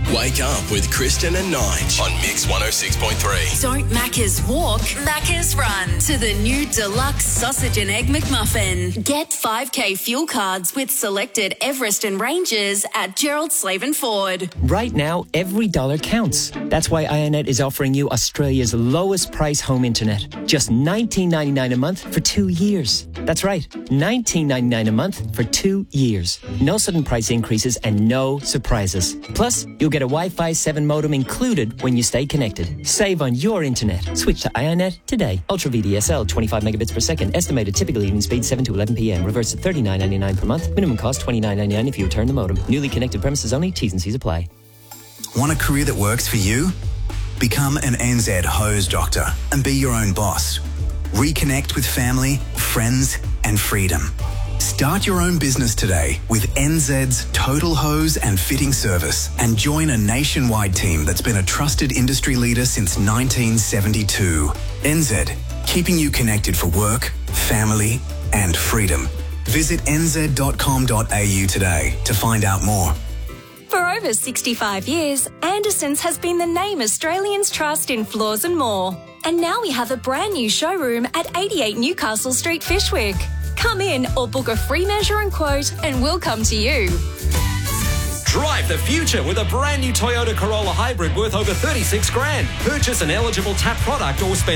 Wake up with Kristen and Nige on Mix 106.3. Don't Macca's walk, Macca's run to the new deluxe sausage and egg McMuffin. Get 5K fuel cards with selected Everest and Rangers at Gerald Slaven Ford. Right now, every dollar counts. That's why Ionet is offering you Australia's lowest price home internet. Just $19.99 a month for 2 years. That's right, $19.99 a month for 2 years. No sudden price increases and no surprises. Plus, you'll get a Wi-Fi 7 modem included when you stay connected. Save on your internet. Switch to Ionet today. Ultra VDSL, 25 megabits per second. Estimated typical evening speed 7 to 11 p.m. Reverse at $39.99 per month. Minimum cost $29.99 if you return the modem. Newly connected premises only. T's and C's apply. Want a career that works for you? Become an NZ hose doctor and be your own boss. Reconnect with family, friends, and freedom. Start your own business today with NZ's Total Hose and Fitting Service and join a nationwide team that's been a trusted industry leader since 1972. NZ, keeping you connected for work, family, and freedom. Visit nz.com.au today to find out more. For over 65 years, Anderson's has been the name Australians trust in floors and more. And now we have a brand new showroom at 88 Newcastle Street, Fyshwick. Come in or book a free measure and quote and we'll come to you. Drive the future with a brand new Toyota Corolla Hybrid worth over 36 grand. Purchase an eligible TAP product or spend